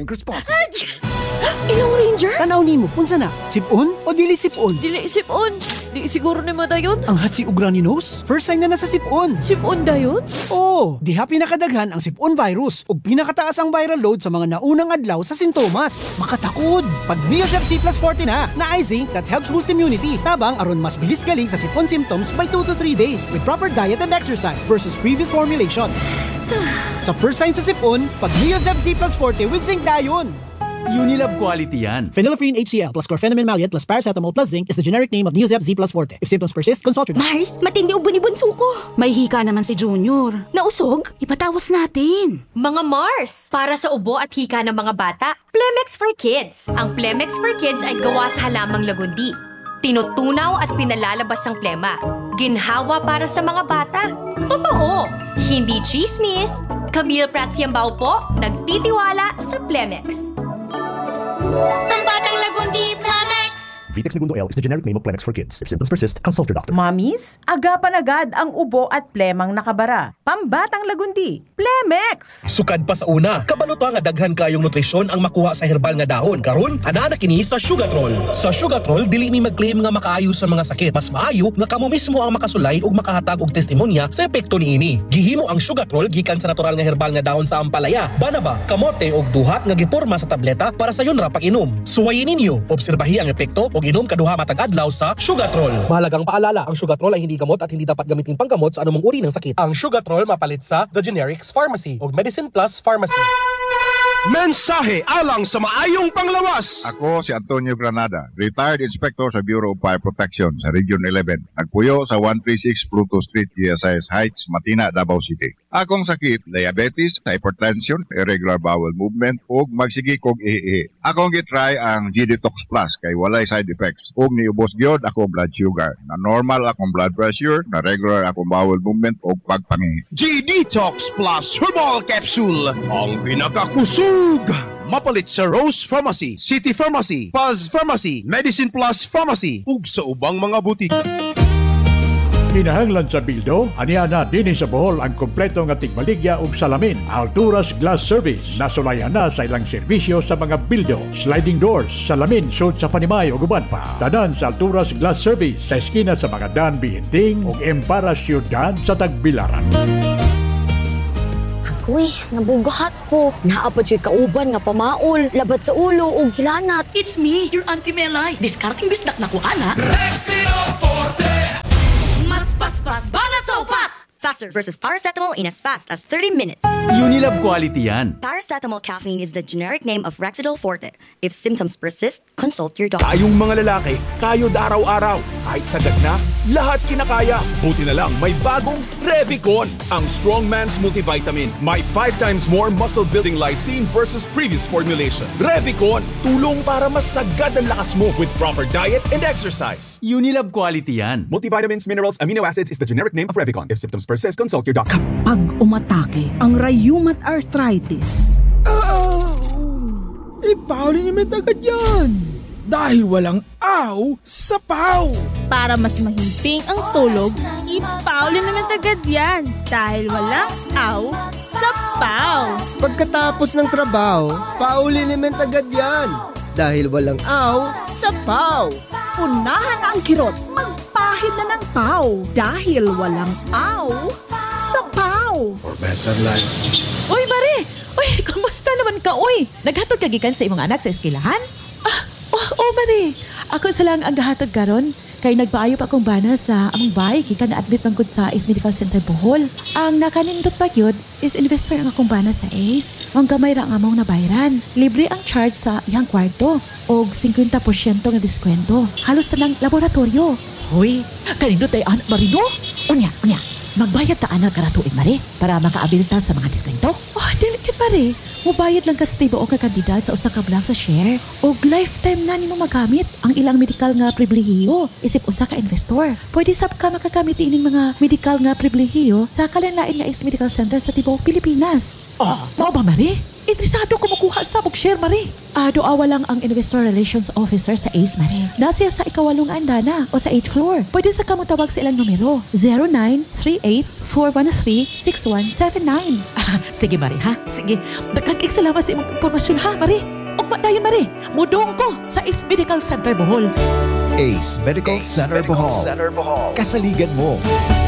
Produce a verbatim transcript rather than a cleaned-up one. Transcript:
drink responsibly. Ilong Ranger? Tanaw nimo, unsa na? Sipon o dili sipon? Dili sipon. Di siguro ni madayon. Ang hatsi ug runny nose? First sign na nasa sipon. Sipon dayon? Oo, diha pinakadaghan ang sipon virus ug pinakataas ang viral load sa mga naunang adlaw sa sintomas. Makatakod. Pag Neosep C plus forty na, na I zinc that helps boost immunity. Tabang aron mas bilis galing sa sipon symptoms by two to three days with proper diet and exercise versus previous formulation. Sa first sign sa sipon, pag Neosep C plus forty with zinc dayon. Unilab quality yan. Phenylephrine H C L plus chlorpheniramine maleate plus paracetamol plus zinc is the generic name of Neosep Z plus forte. If symptoms persist, consult your doctor. Mars, matindi ubon ni bunso ko. May hika naman si Junior. Nausog? Ipatawas natin. Mga Mars, para sa ubo at hika ng mga bata, Plemex for Kids. Ang Plemex for Kids ay gawa sa halamang lagundi. Tinutunaw at pinalalabas ang plema. Ginhawa para sa mga bata. Totoo! Hindi chismis. Camille Pratsiambao po, nagtitiwala sa Plemex. Ang batang lagundi, Plemex! Vitex Segundo L is the generic name of Plemex for kids. If symptoms persist, consult your doctor. Mommies, agapan agad ang ubo at plemang nakabara. Pambatang lagundi, Plemex! Sukad pa sa una, kabaluto nga daghan kayong nutrisyon ang makuha sa herbal nga dahon. Karon, ana na kini sa Sugatrol. Sa Sugatrol, dili mi mag-claim nga makaayo sa mga sakit. Mas maayo nga kamo mismo ang makasulay ug makahatag og testimonya sa epekto niini. Gihimo ang Sugatrol gikan sa natural nga herbal nga dahon sa ampalaya, banaba, kamote ug duhat nga giporma sa tableta para sa yon ra pag-inom. Suwayin ninyo, obserbahi ang epekto ug inom kaduha matag adlaw sa Sugatrol. Mahalagang paalala, ang Sugatrol ay hindi gamot at hindi dapat gamitin panggamot sa anumang uri ng sakit. Ang Sugatrol mapalit sa The Generics Pharmacy ug Medicine Plus Pharmacy. Mensahe alang sa maayong panglawas. Ako si Antonio Granada, retired inspector sa Bureau of Fire Protection sa Region eleven. Nagpuyo sa one thirty-six Pluto Street, G S I S Heights, Matina, Davao City. Akong sakit, diabetes, hypertension, irregular bowel movement, ug magsigi kog ihi. Akong gitry ang G-Detox Plus kay walay side effects. Ug niubos gyud akong blood sugar. Na normal akong blood pressure, na regular akong bowel movement ug pagpangihi. G-Detox Plus Herbal Capsule, ang pinakakusog mapalit sa Rose Pharmacy, City Pharmacy, Paz Pharmacy, Medicine Plus Pharmacy, ug sa ubang mga butik. Kinahanglan sa bildo, aniana din sa Bohol ang kompleto nga tigbaligya ug salamin. Alturas Glass Service, nasulayan na sa ilang serbisyo sa mga bildo, sliding doors, salamin, sud sa Panimay ug uban pa. Tanan sa Alturas Glass Service sa eskina sa mga Dan Bihinting ug Empara Ciudad sa Tagbilaran. Uy, nabugahat ko. Naapad siya kauban nga pamaol, labat sa ulo ug hilanat. It's me, your Auntie Melay. Discarding bisnak na ko, ana. Rexio Forte! Mas paspas banat sa upat! Faster versus paracetamol in as fast as thirty minutes. Unilab quality yan. Paracetamol caffeine is the generic name of Rexidol Forte. If symptoms persist, consult your doctor. Tayong mga lalaki, kayod araw-araw. Kahit sagad na, lahat kinakaya. Buti na lang may bagong Revicon, ang strong man's multivitamin. May five times more muscle-building lysine versus previous formulation. Revicon, tulong para mas sagad ang lakas mo with proper diet and exercise. Unilab quality yan. Multivitamins, minerals, amino acids is the generic name of Revicon. If symptoms persist, consult your doctor. Kapag umatake ang rheumatoid arthritis, oh, ipaulin naman agad yan. Dahil walang aw sa paw. Para mas mahimping ang tulog, ipaulin naman agad yan. Dahil walang aw sa paw. Pagkatapos ng trabaho, paulin naman agad yan. Dahil walang aw sa paw. Unahan na ang kirot, magpahid na ng paw. Dahil walang aw sa paw. For better life. Uy, Mari! Uy, kamusta naman ka, uy? Naghatod ka gikan sa imong anak sa eskwelahan? Ah, oh, oh, Mari. Ako sa lang ang gahatod karon. Kay nagpaayo pa akong bana sa among bahay gikan na-admit man gud sa Ace Medical Center Bohol. Ang nakanindot pa gyud is investor ang akong bana sa Ace. Ang gamay ra ang among nabayaran. Libre ang charge sa iyang kwarto og fifty percent nga diskwento. Halos tanang laboratorio. Hoy, kanindot ay anak Marino? Unya, unya. Magbayad ta anak kada tuig, Mari, para makaabil ta sa mga diskwento. Oh, delicate, Mari. Mubayad lang ka sa tibo o ka kandidat sa usa ka blank sa share. O lifetime na nimo magamit ang ilang medical nga pribilehiyo isip usa ka investor. Pwede sab ka makagamit ining mga medical nga pribilehiyo sa kalinlain nga Ace Medical Center sa tibuok Pilipinas. Oh, mao ba, Mari? interesado ko makuha sa book-share, Mari. Ah, doawa lang ang Investor Relations Officer sa A C E, Mari. Nasiya sa ikawalong andana o sa eighth floor. Pwede sa kamo tawag sa ilang numero. zero nine three eight four one three six one seven nine. Ah, sige, Mari, ha? Sige. Dagkag salamat sa imong impormasyon, ha, Mari? Ugma dayon, Mari. Mudong ko sa Ace Medical Center Bohol. Ace Medical Center Bohol. Kasaligan mo.